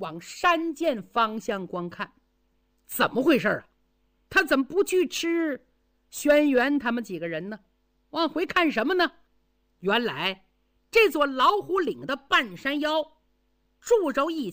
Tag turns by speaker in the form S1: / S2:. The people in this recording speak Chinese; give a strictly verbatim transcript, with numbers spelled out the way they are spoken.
S1: 往山涧方向观看。怎么回事啊？他怎么不去吃轩辕他们几个人呢？往回看什么呢？原来这座老虎岭的半山腰住着一